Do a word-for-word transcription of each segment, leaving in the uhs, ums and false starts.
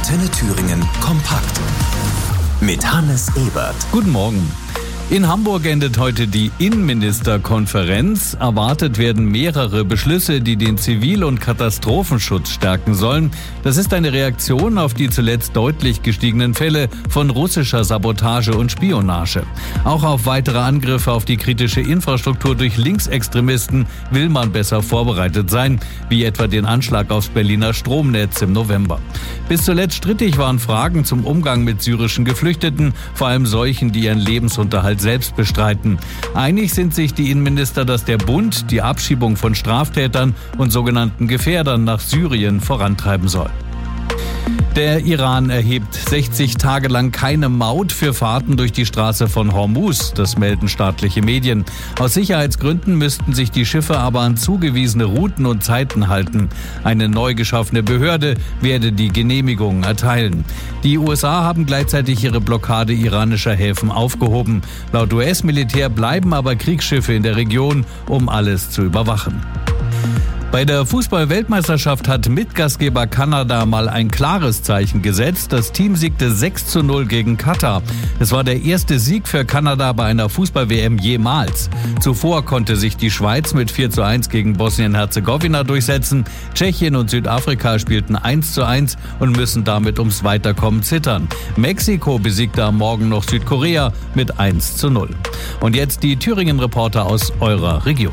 Antenne Thüringen kompakt mit Hannes Ebert. Guten Morgen. In Hamburg endet heute die Innenministerkonferenz. Erwartet werden mehrere Beschlüsse, die den Zivil- und Katastrophenschutz stärken sollen. Das ist eine Reaktion auf die zuletzt deutlich gestiegenen Fälle von russischer Sabotage und Spionage. Auch auf weitere Angriffe auf die kritische Infrastruktur durch Linksextremisten will man besser vorbereitet sein, wie etwa den Anschlag aufs Berliner Stromnetz im November. Bis zuletzt strittig waren Fragen zum Umgang mit syrischen Geflüchteten, vor allem solchen, die ihren Lebensunterhalt selbst bestreiten. Einig sind sich die Innenminister, dass der Bund die Abschiebung von Straftätern und sogenannten Gefährdern nach Syrien vorantreiben soll. Der Iran erhebt sechzig Tage lang keine Maut für Fahrten durch die Straße von Hormuz, das melden staatliche Medien. Aus Sicherheitsgründen müssten sich die Schiffe aber an zugewiesene Routen und Zeiten halten. Eine neu geschaffene Behörde werde die Genehmigung erteilen. Die U S A haben gleichzeitig ihre Blockade iranischer Häfen aufgehoben. Laut U S-Militär bleiben aber Kriegsschiffe in der Region, um alles zu überwachen. Bei der Fußball-Weltmeisterschaft hat Mitgastgeber Kanada mal ein klares Zeichen gesetzt. Das Team siegte sechs zu null gegen Katar. Es war der erste Sieg für Kanada bei einer Fußball-W M jemals. Zuvor konnte sich die Schweiz mit vier zu eins gegen Bosnien-Herzegowina durchsetzen. Tschechien und Südafrika spielten eins zu eins und müssen damit ums Weiterkommen zittern. Mexiko besiegte am Morgen noch Südkorea mit eins zu null. Und jetzt die Thüringen-Reporter aus eurer Region.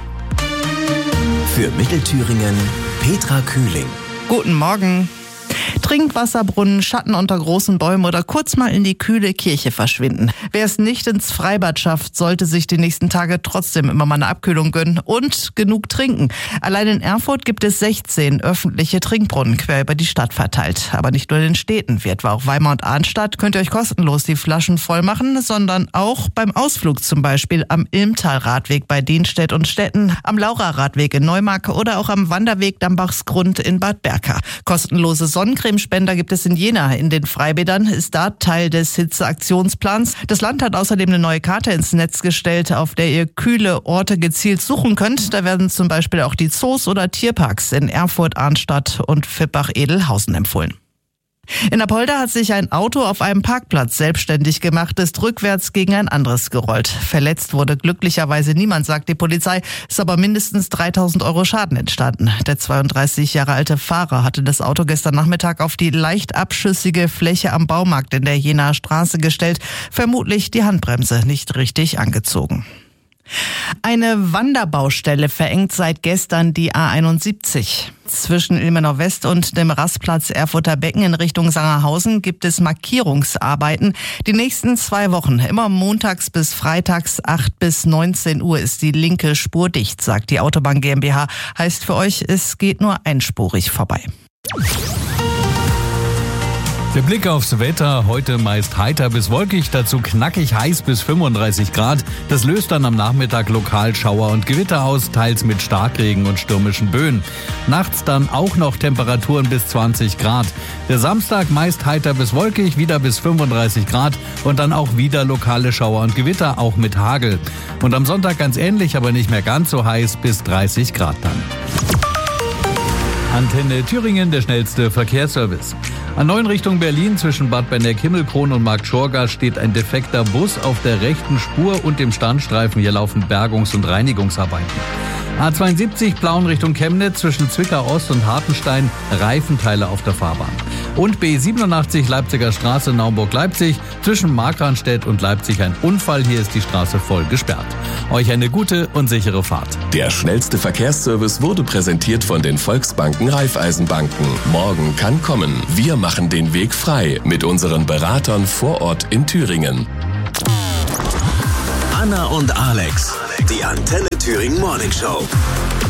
Für Mittelthüringen Petra Kühling. Guten Morgen. Trinkwasserbrunnen, Schatten unter großen Bäumen oder kurz mal in die kühle Kirche verschwinden. Wer es nicht ins Freibad schafft, sollte sich die nächsten Tage trotzdem immer mal eine Abkühlung gönnen und genug trinken. Allein in Erfurt gibt es sechzehn öffentliche Trinkbrunnen quer über die Stadt verteilt. Aber nicht nur in den Städten, wie etwa auch Weimar und Arnstadt, könnt ihr euch kostenlos die Flaschen voll machen, sondern auch beim Ausflug, zum Beispiel am Ilmtal-Radweg bei Dienstedt und Stetten, am Laura-Radweg in Neumark oder auch am Wanderweg Dambachsgrund in Bad Berka. Kostenlose Sonnencreme Spender gibt es in Jena. In den Freibädern ist da Teil des Hitzeaktionsplans. Das Land hat außerdem eine neue Karte ins Netz gestellt, auf der ihr kühle Orte gezielt suchen könnt. Da werden zum Beispiel auch die Zoos oder Tierparks in Erfurt, Arnstadt und Fippach-Edelhausen empfohlen. In Apolda hat sich ein Auto auf einem Parkplatz selbstständig gemacht, ist rückwärts gegen ein anderes gerollt. Verletzt wurde glücklicherweise niemand, sagt die Polizei, ist aber mindestens dreitausend Euro Schaden entstanden. Der zweiunddreißig Jahre alte Fahrer hatte das Auto gestern Nachmittag auf die leicht abschüssige Fläche am Baumarkt in der Jenaer Straße gestellt, vermutlich die Handbremse nicht richtig angezogen. Eine Wanderbaustelle verengt seit gestern die A einundsiebzig. Zwischen Ilmenau West und dem Rastplatz Erfurter Becken in Richtung Sangerhausen gibt es Markierungsarbeiten. Die nächsten zwei Wochen, immer montags bis freitags, acht bis neunzehn Uhr ist die linke Spur dicht, sagt die Autobahn GmbH. Heißt für euch, es geht nur einspurig vorbei. Der Blick aufs Wetter, heute meist heiter bis wolkig, dazu knackig heiß bis fünfunddreißig Grad. Das löst dann am Nachmittag lokal Schauer und Gewitter aus, teils mit Starkregen und stürmischen Böen. Nachts dann auch noch Temperaturen bis zwanzig Grad. Der Samstag meist heiter bis wolkig, wieder bis fünfunddreißig Grad und dann auch wieder lokale Schauer und Gewitter, auch mit Hagel. Und am Sonntag ganz ähnlich, aber nicht mehr ganz so heiß, bis dreißig Grad dann. Antenne Thüringen, der schnellste Verkehrsservice. An neun Richtung Berlin zwischen Bad Bendeck-Himmelkron und Markt Schorgast steht ein defekter Bus auf der rechten Spur und dem Standstreifen. Hier laufen Bergungs- und Reinigungsarbeiten. A zweiundsiebzig Plauen Richtung Chemnitz zwischen Zwickau Ost und Hartenstein, Reifenteile auf der Fahrbahn. Und B siebenundachtzig Leipziger Straße Naumburg-Leipzig zwischen Markranstädt und Leipzig ein Unfall. Hier ist die Straße voll gesperrt. Euch eine gute und sichere Fahrt. Der schnellste Verkehrsservice wurde präsentiert von den Volksbanken Raiffeisenbanken. Morgen kann kommen. Wir machen den Weg frei mit unseren Beratern vor Ort in Thüringen. Anna und Alex, die Antenne Thüringen Morning Show.